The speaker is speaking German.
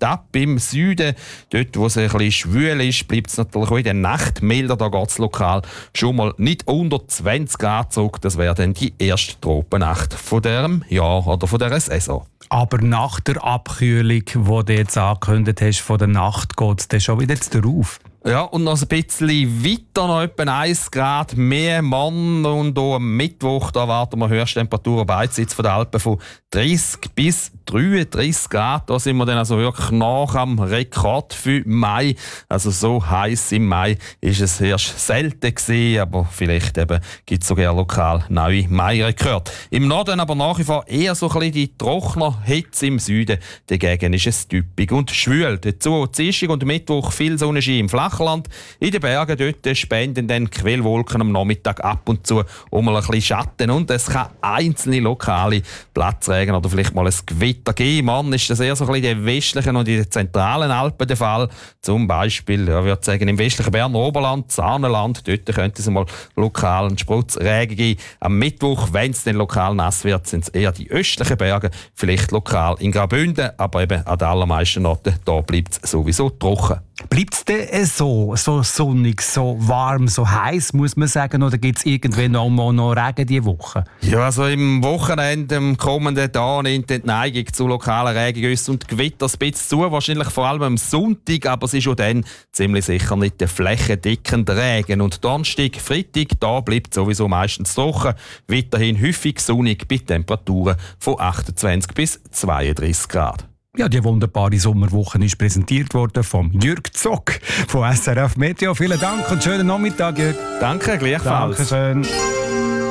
ab. Im Süden, dort wo es ein bisschen schwül ist, bleibt es natürlich auch in der Nacht milder. Da geht es lokal schon mal nicht unter 20 Grad zurück. Das wäre dann die erste Tropennacht von diesem Jahr oder von dieser Saison. Aber nach der Abkühlung, die du jetzt angekündigt hast, von der Nacht, geht es dann schon wieder darauf? Ja, und noch ein bisschen weiter, noch etwa 1 Grad mehr Mann. Und auch am Mittwoch da erwarten wir Höchsttemperaturen beidseits von den Alpen von 30 bis 33 Grad. Da sind wir dann also wirklich nach am Rekord für Mai. Also so heiß im Mai ist es erst selten gewesen, aber vielleicht gibt es sogar lokal neue Mai-Rekorde. Im Norden aber nach wie vor eher so ein bisschen die trockener Hitze, im Süden dagegen ist es typisch und schwül. Dazu Dienstag und Mittwoch viel Sonnenschein im Flachland. In den Bergen dort spenden dann Quellwolken am Nachmittag ab und zu um ein bisschen Schatten. Und es kann einzelne lokale Platzregen oder vielleicht mal ein Gewitter geben. Mann, ist das eher so ein bisschen in den westlichen und in den zentralen Alpen der Fall. Zum Beispiel, ich würde sagen, im westlichen Berner Oberland, Saanenland, dort könnte es mal lokal einen Spritzregen geben. Am Mittwoch, wenn es dann lokal nass wird, sind es eher die östlichen Berge, vielleicht lokal in Graubünden, aber eben an den allermeisten Orten, da bleibt es sowieso trocken. Bleibt es denn so sonnig, so warm, so heiß, muss man sagen, oder gibt es irgendwann noch Regen diese Woche? Ja, also im Wochenende, am kommenden Tag nimmt die Neigung zu lokalen Regengüssen und Gewitter ein bisschen zu, wahrscheinlich vor allem am Sonntag, aber es ist auch dann ziemlich sicher nicht der flächendeckende Regen. Und Donnerstag, Freitag, da bleibt sowieso meistens trocken, weiterhin häufig sonnig bei Temperaturen von 28 bis 32 Grad. Ja, die wunderbare Sommerwoche ist präsentiert worden vom Jürg Zock von SRF Meteo. Vielen Dank und schönen Nachmittag, Jürg. Danke, gleichfalls. Dankeschön.